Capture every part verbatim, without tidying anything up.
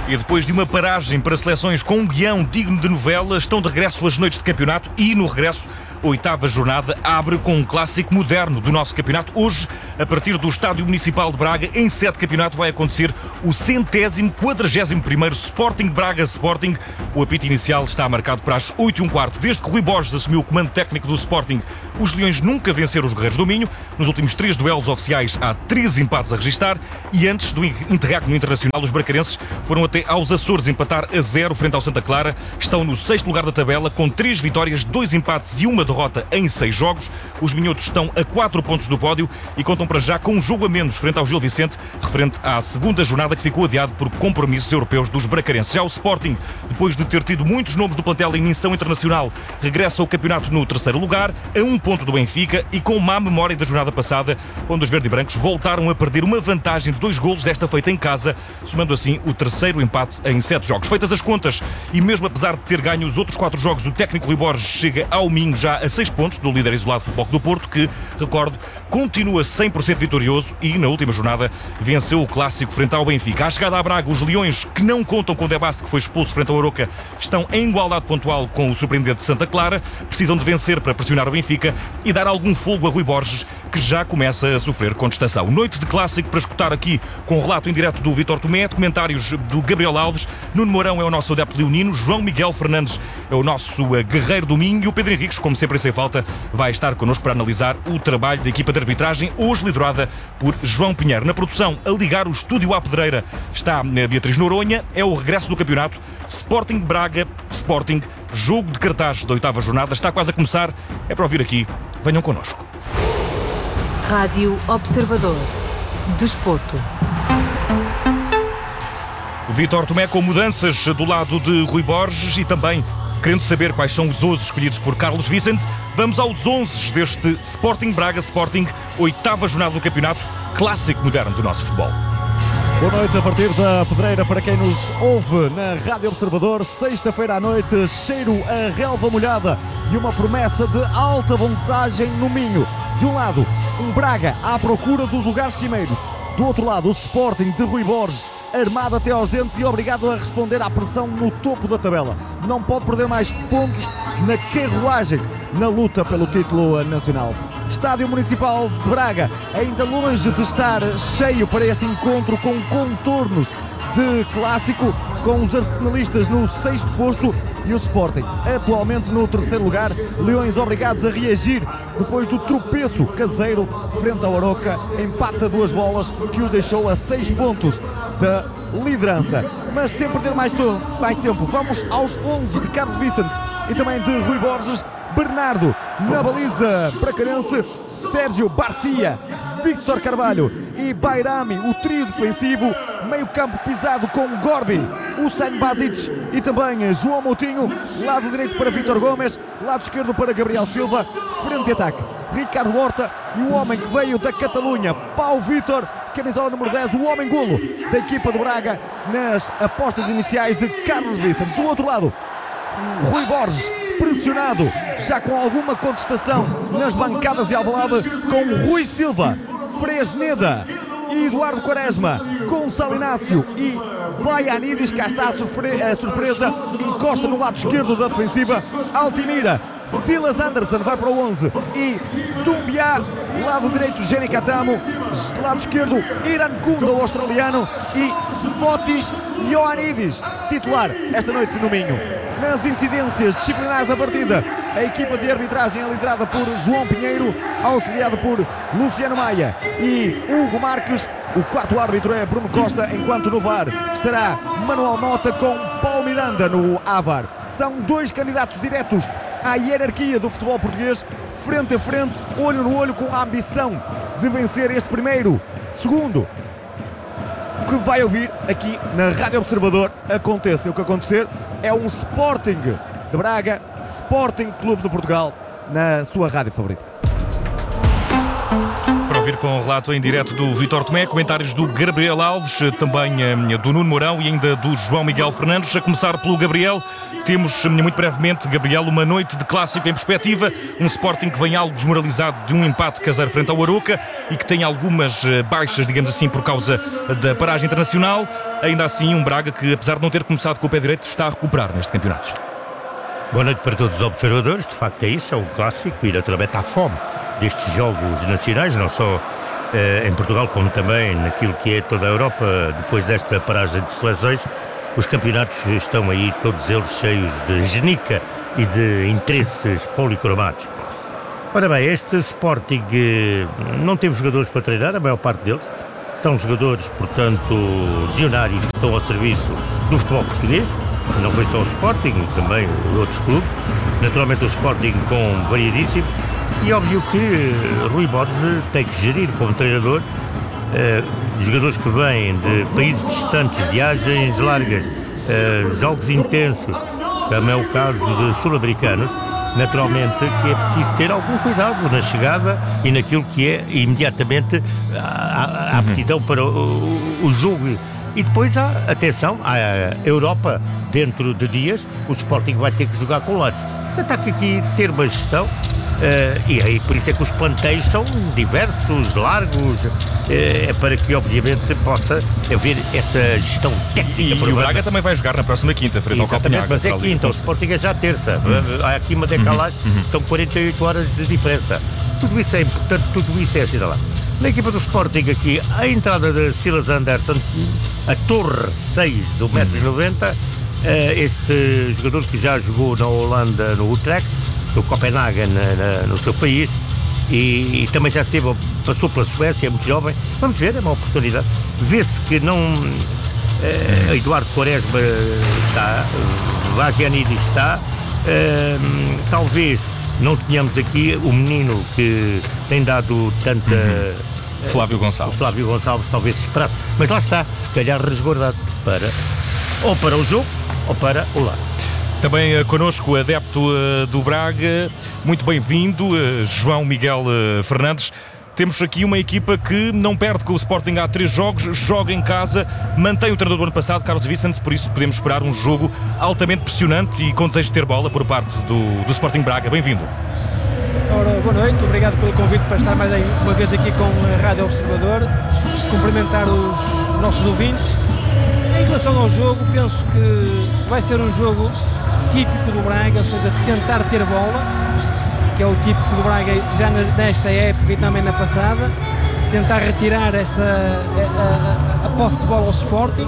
E depois de uma paragem para seleções com um guião digno de novela, estão de regresso as noites de campeonato e, no regresso, a oitava jornada abre com um clássico moderno do nosso campeonato. Hoje, a partir do Estádio Municipal de Braga, em sede de campeonato, vai acontecer o centésimo quadragésimo primeiro Sporting de Braga Sporting. O apito inicial está marcado para as oito e um quarto. Desde que Rui Borges assumiu o comando técnico do Sporting, os Leões nunca venceram os Guerreiros do Minho. Nos últimos três duelos oficiais há três empates a registrar e antes do interregno internacional, os bracarenses foram até aos Açores empatar a zero frente ao Santa Clara. Estão no sexto lugar da tabela com três vitórias, dois empates e uma derrota em seis jogos. Os minhotos estão a quatro pontos do pódio e contam para já com um jogo a menos frente ao Gil Vicente, referente à segunda jornada que ficou adiado por compromissos europeus dos bracarenses. Já o Sporting, depois de ter tido muitos nomes do plantel em missão internacional, regressa ao campeonato no terceiro lugar, a um ponto do Benfica e com má memória da jornada passada, onde os verde-brancos voltaram a perder uma vantagem de dois golos, desta feita em casa, somando assim o terceiro empate em sete jogos. Feitas as contas, e mesmo apesar de ter ganho os outros quatro jogos, o técnico Rui Borges chega ao Minho já a seis pontos do líder isolado Futebol Clube do Porto, que, recordo, continua cem por cento vitorioso e, na última jornada, venceu o clássico frente ao Benfica. À chegada à Braga, os Leões, que não contam com o Debaste, que foi expulso frente ao Aroca, estão em igualdade pontual com o surpreendente Santa Clara, precisam de vencer para pressionar o Benfica e dar algum fogo a Rui Borges, que já começa a sofrer contestação. Noite de clássico para escutar aqui com o relato em direto do Vítor Tomé, comentários do Gabriel Alves, Nuno Mourão é o nosso adepto leonino, João Miguel Fernandes é o nosso guerreiro do Minho e o Pedro Henriques, como sempre sem falta, vai estar connosco para analisar o trabalho da equipa de arbitragem, hoje liderada por João Pinheiro. Na produção, a ligar o estúdio à pedreira, está Beatriz Noronha. É o regresso do campeonato. Sporting de Braga, Sporting, jogo de cartaz da oitava jornada, está quase a começar. É para ouvir aqui. Venham connosco. Rádio Observador. Desporto. Vítor Tomé com mudanças do lado de Rui Borges e também querendo saber quais são os onze escolhidos por Carlos Vicente. Vamos aos onze deste Sporting Braga Sporting, oitava jornada do campeonato, clássico moderno do nosso futebol. Boa noite a partir da pedreira para quem nos ouve na Rádio Observador. Sexta-feira à noite, cheiro a relva molhada e uma promessa de alta vantagem no Minho. De um lado, um Braga à procura dos lugares cimeiros. Do outro lado, o Sporting de Rui Borges, armado até aos dentes e obrigado a responder à pressão no topo da tabela. Não pode perder mais pontos na carruagem, na luta pelo título nacional. Estádio Municipal de Braga, ainda longe de estar cheio para este encontro com contornos de clássico, com os arsenalistas no sexto posto e o Sporting atualmente no terceiro lugar. Leões obrigados a reagir depois do tropeço caseiro frente ao Aroca, empate a duas bolas que os deixou a seis pontos da liderança. Mas sem perder mais, to- mais tempo, vamos aos onze de Carlos Vicente e também de Rui Borges. Bernardo na baliza bracarense, Sérgio Barcia, Víctor Carvalho e Bairami, o trio defensivo, meio campo pisado com Gorbi, Usain Basic e também João Moutinho, lado direito para Vítor Gomes, lado esquerdo para Gabriel Silva, frente de ataque Ricardo Horta e o homem que veio da Catalunha, Pau Vítor, camisola número dez, o homem golo da equipa de Braga nas apostas iniciais de Carlos Vicente. Do outro lado, Rui Borges, pressionado, já com alguma contestação nas bancadas de Alvalade, com Rui Silva, Fresneda e Eduardo Quaresma, com Salinácio e Vaianidis. Cá está a, sofre- a surpresa, encosta no lado esquerdo da defensiva Altimira. Silas Anderson vai para o onze e Tumbiá, lado direito Jenny Catamo, lado esquerdo Iran Kunda, o australiano, e Fotis Ioannidis, titular esta noite no Minho. Nas incidências disciplinares da partida, a equipa de arbitragem é liderada por João Pinheiro, auxiliado por Luciano Maia e Hugo Marques. O quarto árbitro é Bruno Costa, enquanto no V A R estará Manuel Mota com Paulo Miranda no A V A R. São dois candidatos diretos à hierarquia do futebol português, frente a frente, olho no olho, com a ambição de vencer este primeiro. Segundo, o que vai ouvir aqui na Rádio Observador, aconteça o que acontecer, é um Sporting de Braga, Sporting Clube de Portugal, na sua rádio favorita. Para ouvir com o relato em direto do Vítor Tomé, comentários do Gabriel Alves, também eh, do Nuno Mourão e ainda do João Miguel Fernandes. A começar pelo Gabriel, temos muito brevemente, Gabriel, uma noite de clássico em perspectiva, um Sporting que vem algo desmoralizado de um empate caseiro frente ao Aroca e que tem algumas baixas, digamos assim, por causa da paragem internacional. Ainda assim, um Braga que, apesar de não ter começado com o pé direito, está a recuperar neste campeonato. Boa noite para todos os observadores. De facto é isso, é um clássico e naturalmente há fome destes jogos nacionais, não só eh, em Portugal como também naquilo que é toda a Europa. Depois desta paragem de seleções, os campeonatos estão aí todos eles cheios de genica e de interesses policromados. Ora bem, este Sporting eh, não teve jogadores para treinar, a maior parte deles são jogadores, portanto, legionários que estão ao serviço do futebol português. Não foi só o Sporting, também outros clubes. Naturalmente o Sporting com variadíssimos. E óbvio que Rui Borges tem que gerir como treinador eh, jogadores que vêm de países distantes, viagens largas, eh, jogos intensos, como é o caso de sul-americanos. Naturalmente que é preciso ter algum cuidado na chegada e naquilo que é imediatamente a, a aptidão para o, o jogo. E depois há, atenção, a Europa, dentro de dias, o Sporting vai ter que jogar com o Lazio. Portanto, há que aqui ter uma gestão, uh, e aí por isso é que os plantéis são diversos, largos, uh, é para que, obviamente, possa haver essa gestão técnica. E, e o Braga também vai jogar na próxima quinta, frente ao Copenhague. Mas é quinta, o Sporting é já terça. Uhum. Há aqui uma decalagem, uhum. São quarenta e oito horas de diferença. Tudo isso é importante, tudo isso é assinalado. Na equipa do Sporting aqui, a entrada de Silas Anderson, a torre seis do um metro e noventa, este jogador que já jogou na Holanda, no Utrecht, no Copenhague, na, na, no seu país, e, e também já esteve, passou pela Suécia, é muito jovem. Vamos ver, é uma oportunidade. Vê-se que não... Uh, Eduardo Quaresma está, uh, Vagianidis está, uh, talvez não tenhamos aqui o menino que tem dado tanta... Uhum. Flávio Gonçalves. O Flávio Gonçalves talvez se esperasse, mas lá está, se calhar resguardado para, ou para o jogo, ou para o laço. Também uh, connosco o adepto uh, do Braga, muito bem-vindo, uh, João Miguel uh, Fernandes. Temos aqui uma equipa que não perde com o Sporting há três jogos, joga em casa, mantém o treinador do ano passado, Carlos Vicente, por isso podemos esperar um jogo altamente pressionante e com desejo de ter bola por parte do, do Sporting Braga. Bem-vindo. Ora, boa noite, obrigado pelo convite para estar mais uma vez aqui com a Rádio Observador, cumprimentar os nossos ouvintes. Em relação ao jogo, penso que vai ser um jogo típico do Braga, ou seja, de tentar ter bola, que é o típico do Braga já nesta época e também na passada, tentar retirar essa, a, a, a posse de bola ao Sporting.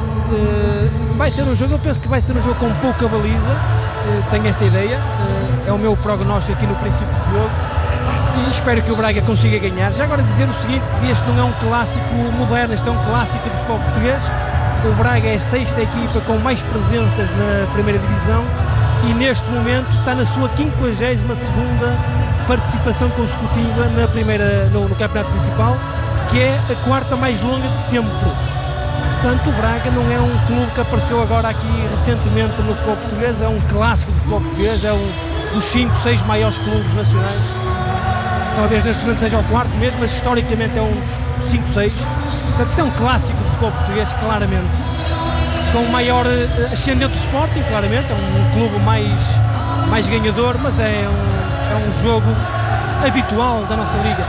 Vai ser um jogo, eu penso que vai ser um jogo com pouca baliza, tenho essa ideia, é o meu prognóstico aqui no princípio do jogo e espero que o Braga consiga ganhar. Já agora dizer o seguinte, que este não é um clássico moderno, este é um clássico de futebol português. O Braga é a sexta equipa com mais presenças na primeira divisão e neste momento está na sua quinquagésima segunda participação consecutiva na primeira, no, no campeonato principal, que é a quarta mais longa de sempre. Portanto, o Braga não é um clube que apareceu agora aqui recentemente no futebol português, é um clássico de futebol português, é um dos cinco, seis maiores clubes nacionais. Talvez neste momento seja o quarto mesmo, mas historicamente é um dos cinco, seis. Portanto, isto é um clássico de futebol português, claramente. Com o maior ascendente do Sporting, claramente, é um clube mais, mais ganhador, mas é um, é um jogo habitual da nossa liga.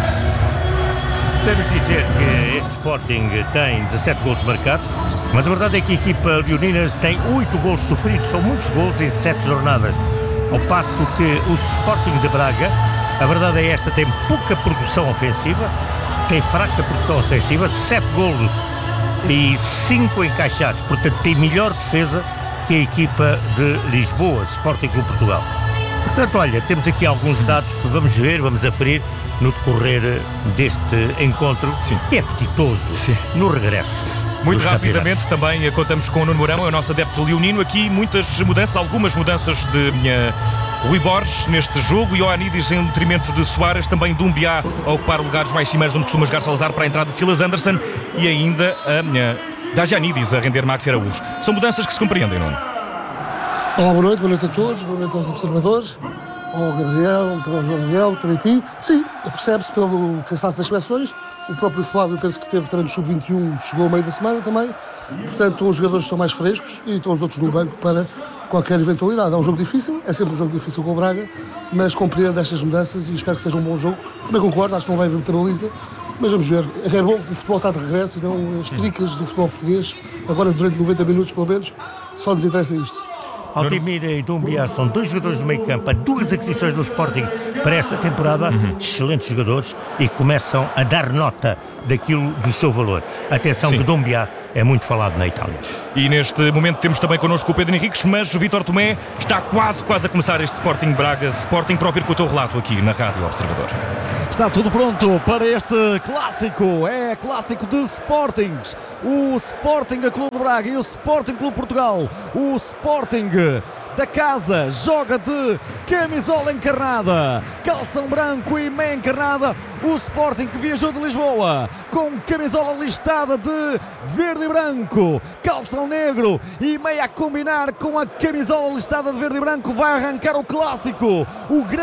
Podemos dizer que este Sporting tem dezassete golos marcados, mas a verdade é que a equipa leonina tem oito golos sofridos, são muitos golos em sete jornadas. Ao passo que o Sporting de Braga, a verdade é esta, tem pouca produção ofensiva, tem fraca produção ofensiva, sete golos e cinco encaixados, portanto tem melhor defesa que a equipa de Lisboa, Sporting Clube Portugal. Portanto, olha, temos aqui alguns dados que vamos ver, vamos aferir no decorrer deste encontro, sim, que é apetitoso, sim, no regresso. Muito rapidamente também contamos com o Nuno Mourão, é o nosso adepto leonino. Aqui muitas mudanças, algumas mudanças de minha Rui Borges neste jogo, Ioannidis em detrimento de Soares, também Doumbia a ocupar lugares mais cimeiros onde costuma jogar Salazar para a entrada de Silas Anderson e ainda a minha Vagianidis a render Maxi Araújo. São mudanças que se compreendem, Nuno. Olá, boa noite, boa noite a todos, boa noite aos observadores, ao Gabriel, ao João Miguel, também a ti. Sim, percebe-se pelo cansaço das seleções. O próprio Flávio, penso que teve também no sub vinte e um, chegou ao meio da semana também. Portanto, os jogadores estão mais frescos e estão os outros no banco para qualquer eventualidade. É um jogo difícil, é sempre um jogo difícil com o Braga, mas compreendo estas mudanças e espero que seja um bom jogo. Também concordo, acho que não vai haver muita baliza, Mas vamos ver, é bom que o futebol está de regresso e não as tricas do futebol português, agora durante noventa minutos pelo menos, só nos interessa isto. Altimira e Doumbia são dois jogadores do meio campo, há duas aquisições do Sporting para esta temporada, uhum. excelentes jogadores e começam a dar nota daquilo do seu valor. Atenção Sim. que Doumbia é muito falado na Itália. E neste momento temos também connosco o Pedro Henriques, mas o Vítor Tomé está quase, quase a começar este Sporting Braga Sporting para ouvir com o teu relato aqui na Rádio Observador. Está tudo pronto para este clássico, é clássico de Sportings, o Sporting Clube de Braga e o Sporting Clube de Portugal. O Sporting da casa joga de camisola encarnada, calção branco e meia encarnada. O Sporting que viajou de Lisboa com camisola listada de verde e branco, calção negro e meia a combinar com a camisola listada de verde e branco vai arrancar o clássico. O